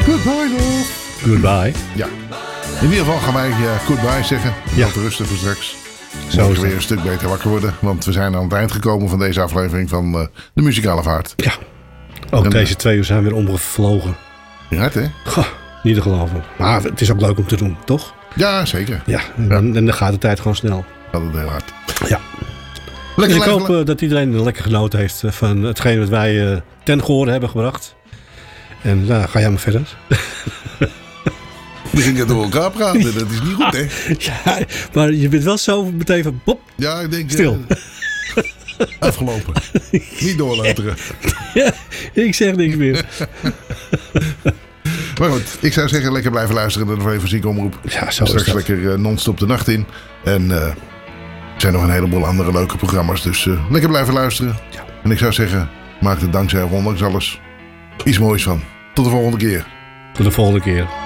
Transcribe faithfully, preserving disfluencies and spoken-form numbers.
Goodbye, love. Goodbye. Ja. In ieder geval gaan wij uh, goodbye zeggen. Ja. Te rusten voor straks. Zo Morgen is weer het. een stuk beter wakker worden. Want we zijn aan het eind gekomen van deze aflevering van uh, de Muzikale Vaart. Ja. Ook En, deze twee uur zijn weer omgevlogen. Ja, hè? Goh, niet te geloven. Maar het is ook leuk om te doen, toch? Ja, zeker. Ja. En, Ja. en dan gaat de tijd gewoon snel. Dat is heel hard. Ja. Lekker Dus ik hoop lekker. uh, dat iedereen lekker genoten heeft uh, van hetgeen wat wij uh, ten gehoor hebben gebracht. En nou, ga jij maar verder. We gingen door elkaar praten. Dat is niet goed, hè? Ja, maar je bent wel zo meteen van pop. Ja, ik denk... Stil. Uh, afgelopen. Niet doorluisteren. Ja, ik zeg niks meer. Maar goed, ik zou zeggen lekker blijven luisteren naar de Vrije Fysieke Omroep. Ja, zo is Straks dat. lekker uh, non-stop de nacht in. En uh, er zijn nog een heleboel andere leuke programma's. Dus uh, lekker blijven luisteren. Ja. En ik zou zeggen, maak er dankzij of ondanks alles iets moois van. Tot de volgende keer. Tot de volgende keer.